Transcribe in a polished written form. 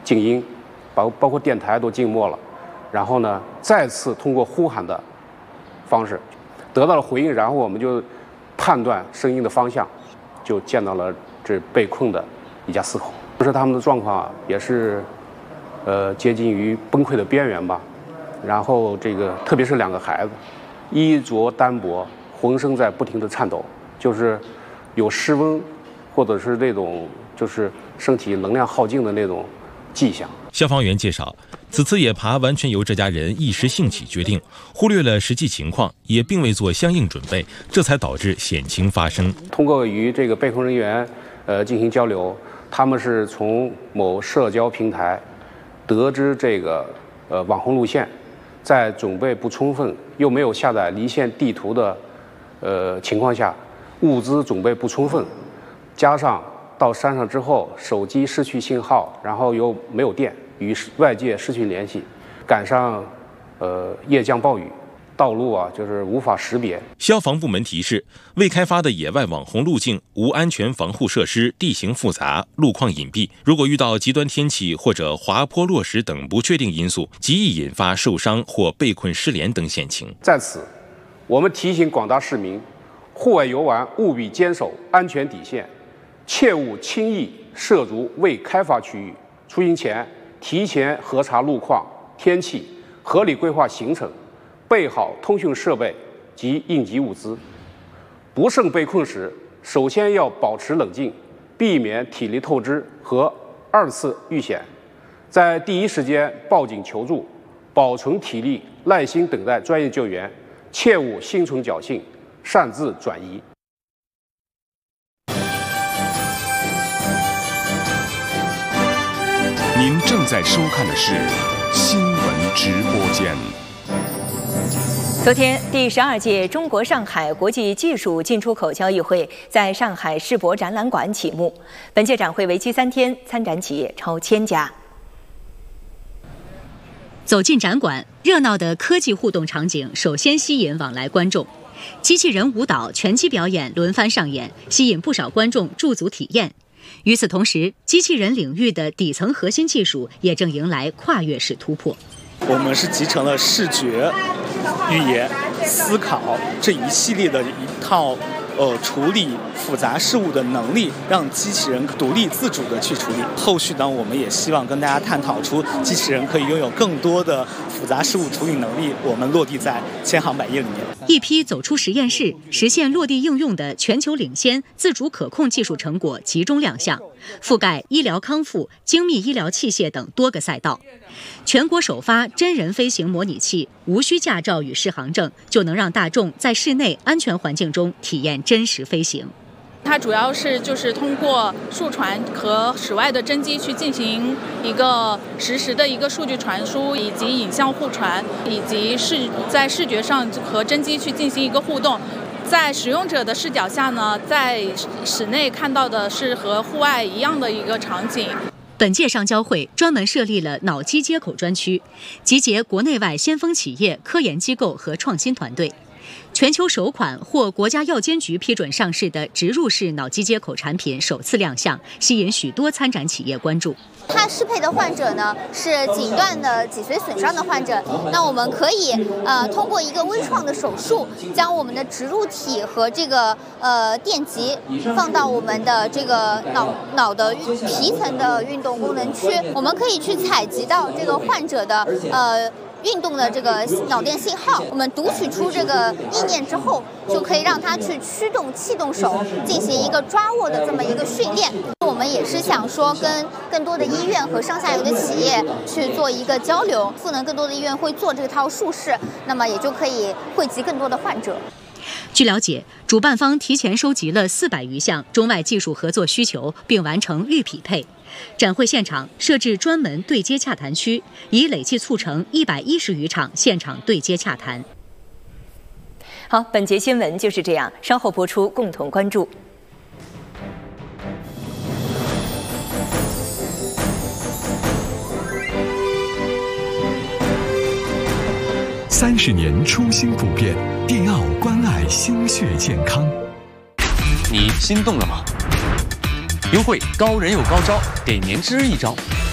静音，包括电台都静默了。然后呢，再次通过呼喊的方式得到了回应，然后我们就判断声音的方向，就见到了这被困的一家4口。当时他们的状况也是接近于崩溃的边缘吧。然后这个特别是2个孩子，衣着单薄，浑身在不停地颤抖，就是有失温或者是那种就是身体能量耗尽的那种迹象。 消防员介绍，此次野爬完全由这家人一时兴起决定，忽略了实际情况，也并未做相应准备，这才导致险情发生。 通过与这个被困人员进行交流，他们是从某社交平台得知这个网红路线，在准备不充分又没有下载离线地图的情况下，物资准备不充分，加上到山上之后手机失去信号，然后又没有电，与外界失去联系，赶上夜降暴雨，道路就是无法识别。 消防部门提示，未开发的野外网红路径无安全防护设施，地形复杂，路况隐蔽，如果遇到极端天气或者滑坡落石等不确定因素，极易引发受伤或被困失联等险情。 在此，我们提醒广大市民，户外游玩务必坚守安全底线，切勿轻易涉足未开发区域。出行前提前核查路况、天气，合理规划行程，备好通讯设备及应急物资。不慎被困时，首先要保持冷静，避免体力透支和2次遇险，在第一时间报警求助，保存体力，耐心等待专业救援，切勿心存侥幸，擅自转移。 您正在收看的是新闻直播间。 昨天，第12届中国上海国际技术进出口交易会在上海世博展览馆启幕。本届展会为期3天，参展企业超1000家。 走进展馆，热闹的科技互动场景首先吸引往来观众。机器人舞蹈、拳击表演轮番上演，吸引不少观众驻足体验。与此同时，机器人领域的底层核心技术也正迎来跨越式突破。 我们是集成了视觉、语言、思考这一系列的一套处理复杂事物的能力，让机器人独立自主的去处理。后续呢，我们也希望跟大家探讨出机器人可以拥有更多的复杂事物处理能力，我们落地在千行百业里面。 一批走出实验室，实现落地应用的全球领先、自主可控技术成果集中亮相，覆盖医疗康复、精密医疗器械等多个赛道。全国首发真人飞行模拟器，无需驾照与适航证，就能让大众在室内安全环境中体验真实飞行。 它主要是通过数传和室外的真机去进行一个实时的一个数据传输，以及影像互传，以及在视觉上和真机去进行一个互动。在使用者的视角下呢，在室内看到的是和户外一样的一个场景。 本届上交会专门设立了脑机接口专区，集结国内外先锋企业、科研机构和创新团队。全球首款获国家药监局批准上市的植入式脑机接口产品首次亮相，吸引许多参展企业关注。 它适配的患者呢是颈段的脊髓损伤的患者，那我们可以通过一个微创的手术，将我们的植入体和这个电极放到我们的这个脑的皮层的运动功能区，我们可以去采集到这个患者的运动的这个脑电信号，我们读取出这个意念之后，就可以让它去驱动气动手进行一个抓握的这么一个训练。我们也是想说跟更多的医院和上下游的企业去做一个交流，赋能更多的医院会做这套术式，那么也就可以惠及更多的患者。 据了解，主办方提前收集了400余项中外技术合作需求，并完成预匹配。展会现场设置专门对接洽谈区，已累计促成110余场现场对接洽谈。 好，本节新闻就是这样，稍后播出，共同关注。 30年初心不变，迪奥关爱心血健康。 你心动了吗？优惠高人有高招，给年之一招，